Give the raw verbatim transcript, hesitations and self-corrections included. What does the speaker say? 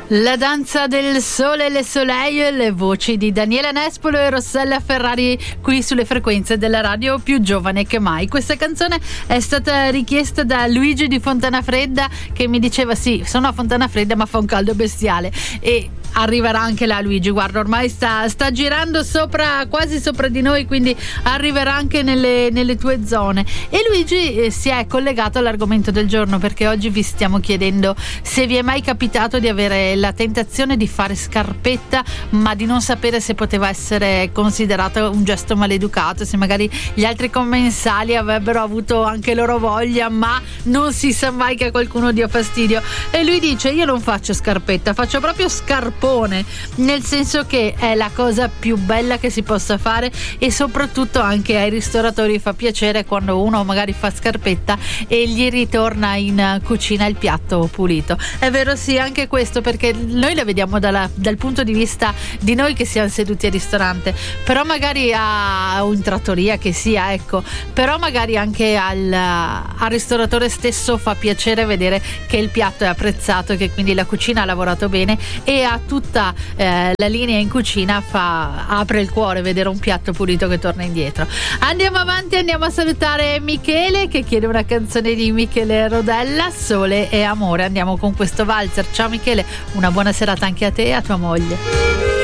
La danza del sole e le soleil, le voci di Daniela Nespolo e Rossella Ferrari qui sulle frequenze della radio più giovane che mai. Questa canzone è stata richiesta da Luigi di Fontanafredda, che mi diceva sì, sono a Fontanafredda ma fa un caldo bestiale, e arriverà anche là Luigi, guarda, ormai sta, sta girando sopra, quasi sopra di noi, quindi arriverà anche nelle, nelle tue zone. E Luigi eh, si è collegato all'argomento del giorno, perché oggi vi stiamo chiedendo se vi è mai capitato di avere la tentazione di fare scarpetta ma di non sapere se poteva essere considerato un gesto maleducato, se magari gli altri commensali avrebbero avuto anche loro voglia, ma non si sa mai che a qualcuno dia fastidio. E lui dice: io non faccio scarpetta, faccio proprio scarpone, nel senso che è la cosa più bella che si possa fare, e soprattutto anche ai ristoratori fa piacere quando uno magari fa scarpetta e gli ritorna in cucina il piatto pulito. È vero, sì, anche questo, perché noi la vediamo dalla, dal punto di vista di noi che siamo seduti al ristorante, però magari a un trattoria che sia, ecco, però magari anche al, al ristoratore stesso fa piacere vedere che il piatto è apprezzato e che quindi la cucina ha lavorato bene, e a tutta eh, la linea in cucina fa, apre il cuore vedere un piatto pulito che torna indietro. Andiamo avanti, andiamo a salutare Michele che chiede una canzone di Michele Rodella, Sole e Amore. Andiamo con questo valzer. Ciao Michele, una buona serata anche a te e a tua moglie.